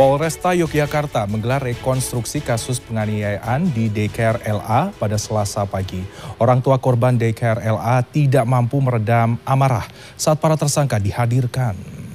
Polresta Yogyakarta menggelar rekonstruksi kasus penganiayaan di Daycare LA pada Selasa pagi. Orang tua korban Daycare LA tidak mampu meredam amarah saat para tersangka dihadirkan.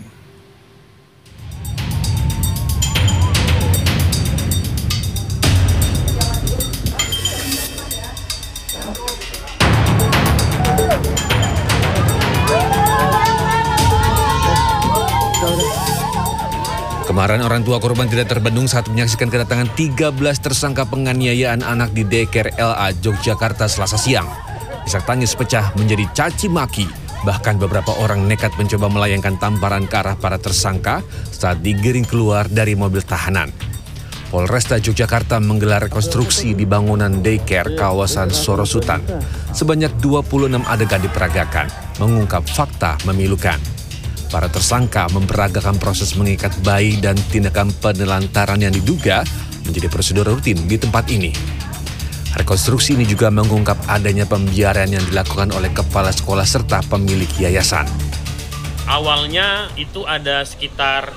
Kemarahan orang tua korban tidak terbendung saat menyaksikan kedatangan 13 tersangka penganiayaan anak di Daycare LA Yogyakarta Selasa siang. Isak tangis pecah menjadi caci maki, bahkan beberapa orang nekat mencoba melayangkan tamparan ke arah para tersangka saat digiring keluar dari mobil tahanan. Polresta Yogyakarta menggelar rekonstruksi di bangunan Daycare kawasan Sorosutan. Sebanyak 26 adegan diperagakan, mengungkap fakta memilukan. Para tersangka memperagakan proses mengikat bayi dan tindakan penelantaran yang diduga menjadi prosedur rutin di tempat ini. Rekonstruksi ini juga mengungkap adanya pembiaran yang dilakukan oleh kepala sekolah serta pemilik yayasan. Awalnya itu ada sekitar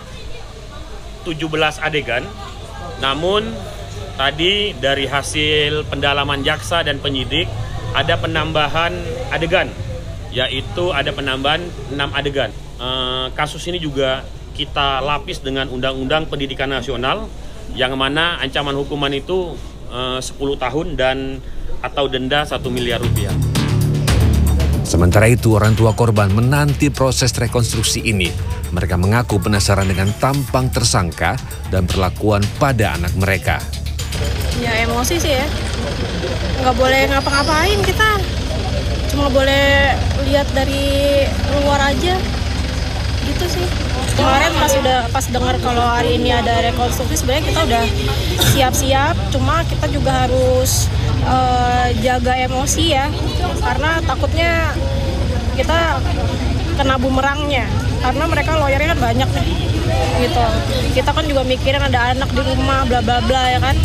17 adegan, namun tadi dari hasil pendalaman jaksa dan penyidik ada penambahan adegan, yaitu ada penambahan 6 adegan. Kasus ini juga kita lapis dengan Undang-Undang Pendidikan Nasional yang mana ancaman hukuman itu 10 tahun dan atau denda 1 miliar rupiah. Sementara itu orang tua korban menanti proses rekonstruksi ini. Mereka mengaku penasaran dengan tampang tersangka dan perlakuan pada anak mereka. Ya emosi sih ya, nggak boleh ngapa-ngapain kita, cuma boleh lihat dari luar aja. Gitu sih. Kemarin pas dengar kalau hari ini ada rekonstruksi, sebenarnya kita udah siap-siap, cuma kita juga harus jaga emosi ya, karena takutnya kita kena bumerangnya, karena mereka lawyernya kan banyak nih, gitu. Kita kan juga mikirin ada anak di rumah, bla bla bla ya kan.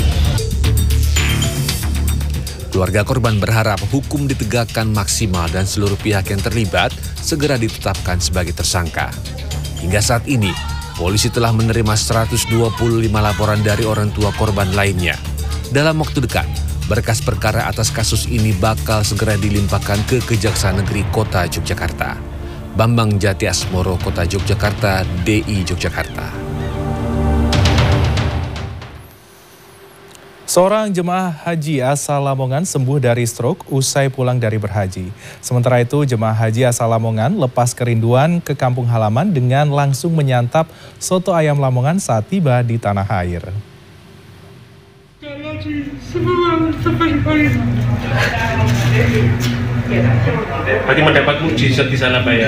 Keluarga korban berharap hukum ditegakkan maksimal dan seluruh pihak yang terlibat segera ditetapkan sebagai tersangka. Hingga saat ini, polisi telah menerima 125 laporan dari orang tua korban lainnya. Dalam waktu dekat, berkas perkara atas kasus ini bakal segera dilimpahkan ke Kejaksaan Negeri Kota Yogyakarta. Bambang Jati Asmoro, Kota Yogyakarta, DI Yogyakarta. Seorang jemaah haji asal Lamongan sembuh dari stroke usai pulang dari berhaji. Sementara itu, jemaah haji asal Lamongan lepas kerinduan ke kampung halaman dengan langsung menyantap soto ayam Lamongan saat tiba di tanah air. Berarti mendapat mukjizat di sana, Pak ya?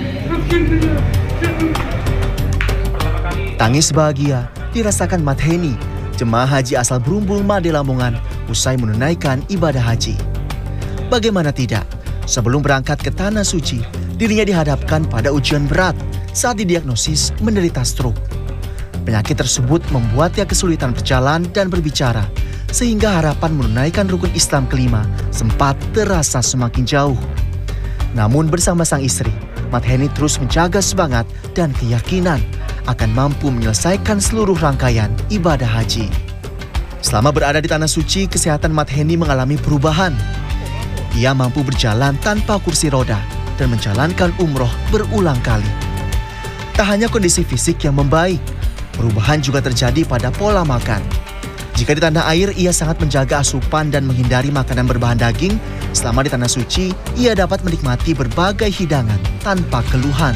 Tangis bahagia dirasakan Mat Heni, jemaah haji asal Brumbul Made Lamongan usai menunaikan ibadah haji. Bagaimana tidak, sebelum berangkat ke Tanah Suci, dirinya dihadapkan pada ujian berat saat didiagnosis menderita stroke. Penyakit tersebut membuatnya kesulitan berjalan dan berbicara, sehingga harapan menunaikan rukun Islam kelima sempat terasa semakin jauh. Namun bersama sang istri, Mat Heni terus menjaga semangat dan keyakinan akan mampu menyelesaikan seluruh rangkaian ibadah haji. Selama berada di Tanah Suci, kesehatan Mat Heni mengalami perubahan. Ia mampu berjalan tanpa kursi roda dan menjalankan umroh berulang kali. Tak hanya kondisi fisik yang membaik, perubahan juga terjadi pada pola makan. Jika di tanah air, ia sangat menjaga asupan dan menghindari makanan berbahan daging. Selama di Tanah Suci, ia dapat menikmati berbagai hidangan tanpa keluhan.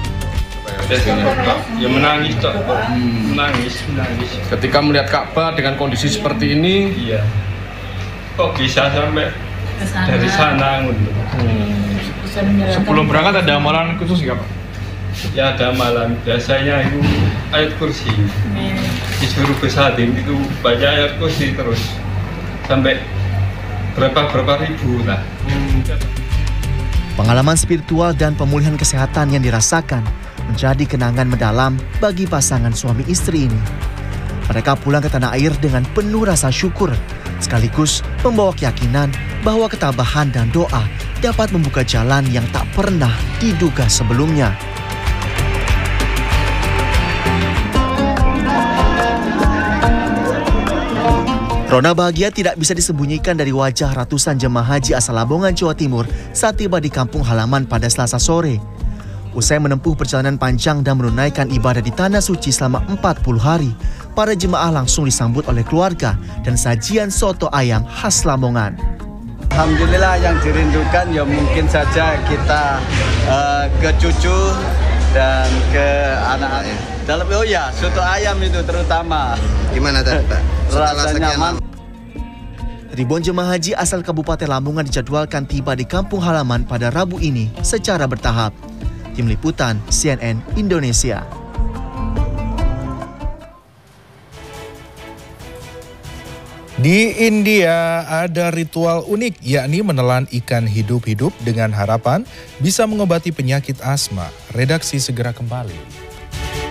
Ya menangis, Cok. Menangis. Ketika melihat Ka'bah dengan kondisi seperti ini, Iya. Kok bisa sampai dari sana? Sebelum berangkat ada amalan khusus nggak, Pak? Ya ada amalan. Biasanya itu ayat kursi. Disuruh besatin itu baca ayat kursi terus sampai berapa ribu lah. Pengalaman spiritual dan pemulihan kesehatan yang dirasakan menjadi kenangan mendalam bagi pasangan suami istri ini. Mereka pulang ke tanah air dengan penuh rasa syukur, sekaligus membawa keyakinan bahwa ketabahan dan doa dapat membuka jalan yang tak pernah diduga sebelumnya. Rona bahagia tidak bisa disembunyikan dari wajah ratusan jemaah haji asal Lamongan, Jawa Timur saat tiba di kampung halaman pada Selasa sore. Usai menempuh perjalanan panjang dan menunaikan ibadah di Tanah Suci selama 40 hari, para jemaah langsung disambut oleh keluarga dan sajian soto ayam khas Lamongan. Alhamdulillah, yang dirindukan ya mungkin saja kita ke cucu dan ke anak-anak. Dalam soto ayam itu terutama. Gimana tadi Pak? Rasanya mantap. Ribuan jemaah haji asal Kabupaten Lamongan dijadwalkan tiba di kampung halaman pada Rabu ini secara bertahap. Tim Liputan CNN Indonesia. Di India ada ritual unik, yakni menelan ikan hidup-hidup dengan harapan bisa mengobati penyakit asma. Redaksi segera kembali.